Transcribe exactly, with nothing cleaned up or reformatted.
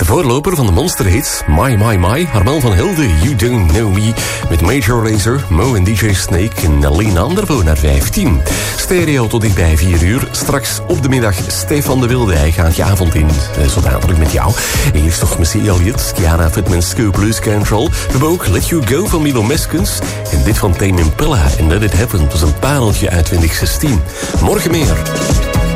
voorloper van de monsterhits My My My, Armel van Helden, You Don't Know Me, met Major Lazer, Mo en D J Snake en Alleen Andervo naar vijftien. Stereo tot dichtbij vier uur. Straks op de middag Stefan de Wilde. Hij gaat je avond in, zo dadelijk met jou. Eerst nog Missy Elliott, Kiara Fitman, Scoop, Lose Control. We hebben ook Let You Go van Milo Meskens. En dit van Tame Impala en Let It Happen. Het was een pareltje uit twintig zestien. Morgen meer.